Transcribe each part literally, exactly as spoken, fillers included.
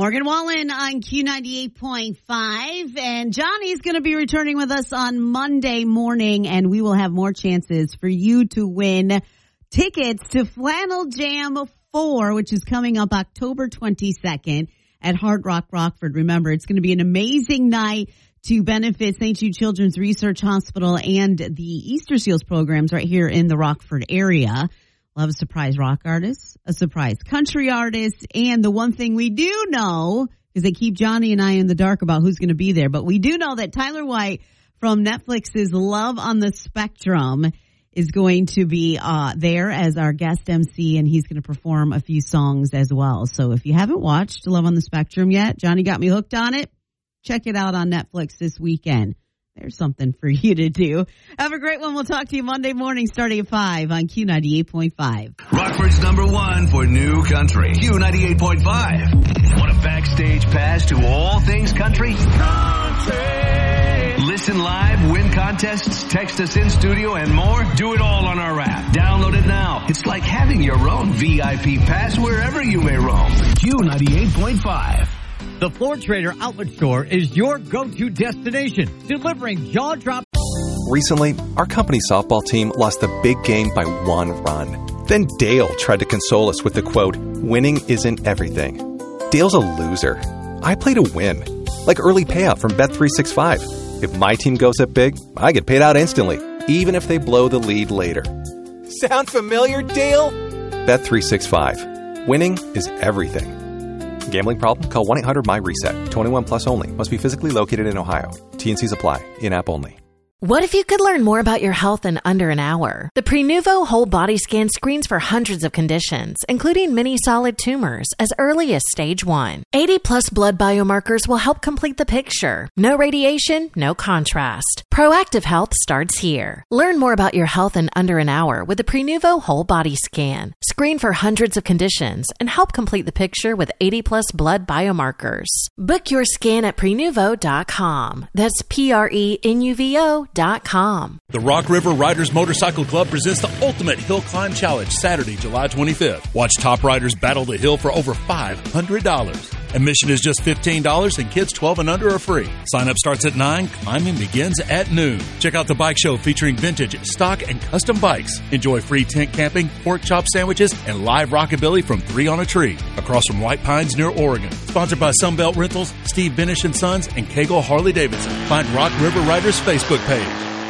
Morgan Wallen on Q ninety-eight point five, and Johnny's going to be returning with us on Monday morning, and we will have more chances for you to win tickets to Flannel Jam four, which is coming up October twenty-second at Hard Rock Rockford. Remember, it's going to be an amazing night to benefit Saint Jude Children's Research Hospital and the Easter Seals programs right here in the Rockford area. We'll have a surprise rock artist, a surprise country artist, and the one thing we do know, because they keep Johnny and I in the dark about who's going to be there, but we do know that Tyler White from Netflix's Love on the Spectrum is going to be uh, there as our guest M C, and he's going to perform a few songs as well. So if you haven't watched Love on the Spectrum yet, Johnny got me hooked on it. Check it out on Netflix this weekend. There's something for you to do. Have a great one. We'll talk to you Monday morning starting at five on Q ninety-eight point five. Rockford's number one for new country. Q ninety-eight point five. Want a backstage pass to all things country? Country! Listen live, win contests, text us in studio, and more? Do it all on our app. Download it now. It's like having your own V I P pass wherever you may roam. Q ninety-eight point five. The Floor Trader Outlet Store is your go-to destination, delivering jaw-drop. Recently, our company softball team lost the big game by one run. Then Dale tried to console us with the quote, "Winning isn't everything." Dale's a loser. I play to win, like early payout from Bet three sixty-five. If my team goes up big, I get paid out instantly, even if they blow the lead later. Sound familiar, Dale? Bet three sixty-five. Winning is everything. Gambling problem? Call one eight hundred M Y reset. twenty-one plus only. Must be physically located in Ohio. T N Cs apply. In-app only. What if you could learn more about your health in under an hour? The Prenuvo Whole Body Scan screens for hundreds of conditions, including many solid tumors, as early as stage one. eighty plus blood biomarkers will help complete the picture. No radiation, no contrast. Proactive health starts here. Learn more about your health in under an hour with the Prenuvo Whole Body Scan. Screen for hundreds of conditions and help complete the picture with eighty plus blood biomarkers. Book your scan at prenuvo dot com. That's P R E N U V O dot com. The Rock River Riders Motorcycle Club presents the Ultimate Hill Climb Challenge Saturday, July twenty-fifth. Watch top riders battle the hill for over five hundred dollars. Admission is just fifteen dollars and kids twelve and under are free. Sign up starts at nine. Climbing begins at noon. Check out the bike show featuring vintage, stock, and custom bikes. Enjoy free tent camping, pork chop sandwiches, and live rockabilly from Three on a Tree across from White Pines near Oregon. Sponsored by Sunbelt Rentals, Steve Benish and Sons, and Kegel Harley Davidson. Find Rock River Riders Facebook page.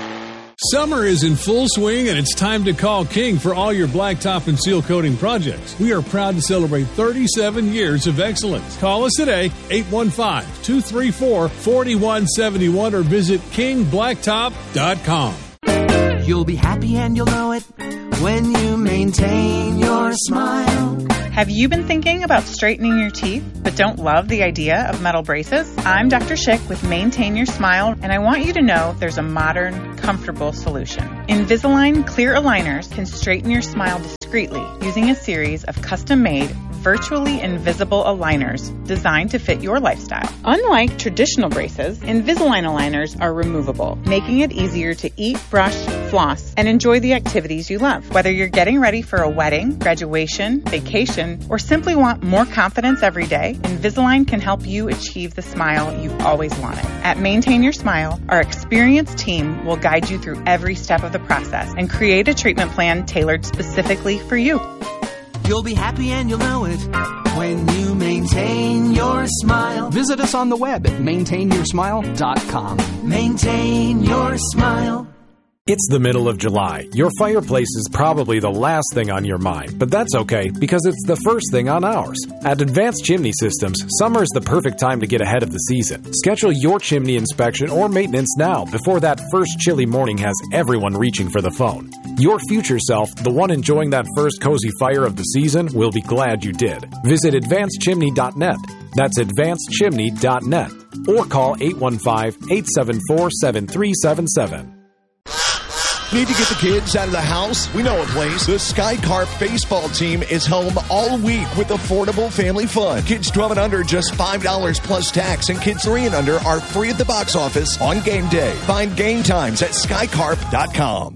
Summer is in full swing, and it's time to call King for all your blacktop and seal coating projects. We are proud to celebrate thirty-seven years of excellence. Call us today, eight one five, two three four, four one seven one, or visit king blacktop dot com. You'll be happy and you'll know it when you maintain your smile. Have you been thinking about straightening your teeth but don't love the idea of metal braces? I'm Doctor Schick with Maintain Your Smile, and I want you to know there's a modern, comfortable solution. Invisalign clear aligners can straighten your smile discreetly using a series of custom-made, virtually invisible aligners designed to fit your lifestyle. Unlike traditional braces, Invisalign aligners are removable, making it easier to eat, brush, floss, and enjoy the activities you love. Whether you're getting ready for a wedding, graduation, vacation, or simply want more confidence every day, Invisalign can help you achieve the smile you've always wanted. At Maintain Your Smile, our experienced team will guide you through every step of the process and create a treatment plan tailored specifically for you. You'll be happy and you'll know it when you maintain your smile. Visit us on the web at maintain your smile dot com. Maintain your smile. It's the middle of July. Your fireplace is probably the last thing on your mind, but that's okay because it's the first thing on ours. At Advanced Chimney Systems, summer is the perfect time to get ahead of the season. Schedule your chimney inspection or maintenance now before that first chilly morning has everyone reaching for the phone. Your future self, the one enjoying that first cozy fire of the season, will be glad you did. Visit advanced chimney dot net. That's advanced chimney dot net. Or call eight one five, eight seven four, seven three seven seven. Need to get the kids out of the house? We know a place. The Sky Carp baseball team is home all week with affordable family fun. Kids twelve and under, just five dollars plus tax, and kids three and under are free at the box office on game day. Find game times at sky carp dot com.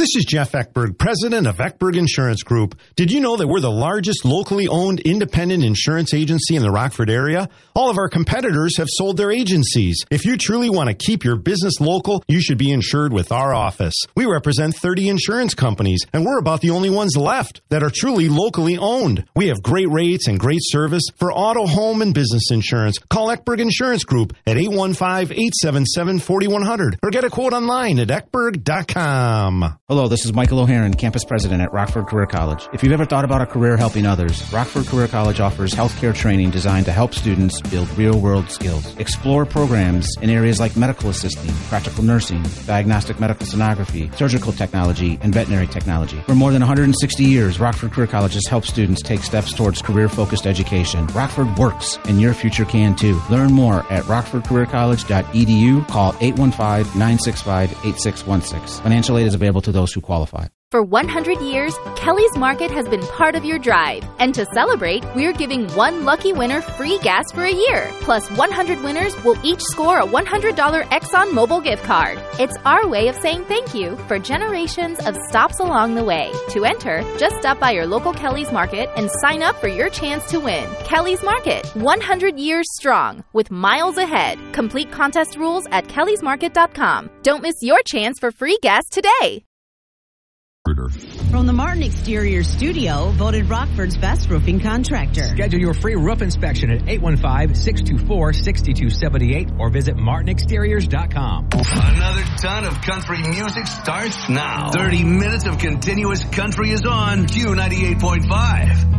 This is Jeff Eckberg, president of Eckberg Insurance Group. Did you know that we're the largest locally owned independent insurance agency in the Rockford area? All of our competitors have sold their agencies. If you truly want to keep your business local, you should be insured with our office. We represent thirty insurance companies, and we're about the only ones left that are truly locally owned. We have great rates and great service for auto, home, and business insurance. Call Eckberg Insurance Group at eight one five, eight seven seven, four one zero zero or get a quote online at eckberg dot com. Hello, this is Michael O'Haron, campus president at Rockford Career College. If you've ever thought about a career helping others, Rockford Career College offers healthcare training designed to help students build real-world skills. Explore programs in areas like medical assisting, practical nursing, diagnostic medical sonography, surgical technology, and veterinary technology. For more than one hundred sixty years, Rockford Career College has helped students take steps towards career-focused education. Rockford works, and your future can too. Learn more at rockford career college dot e d u. Call eight one five, nine six five, eight six one six. Financial aid is available to those who qualify. For one hundred years, Kelly's Market has been part of your drive. And to celebrate, we're giving one lucky winner free gas for a year. Plus, one hundred winners will each score a one hundred dollars ExxonMobil gift card. It's our way of saying thank you for generations of stops along the way. To enter, just stop by your local Kelly's Market and sign up for your chance to win. Kelly's Market, one hundred years strong, with miles ahead. Complete contest rules at kellys market dot com. Don't miss your chance for free gas today. From the Martin Exterior Studio, voted Rockford's best roofing contractor. Schedule your free roof inspection at eight one five, six two four, six two seven eight or visit martin exteriors dot com. Another ton of country music starts now. thirty minutes of continuous country is on Q ninety-eight point five.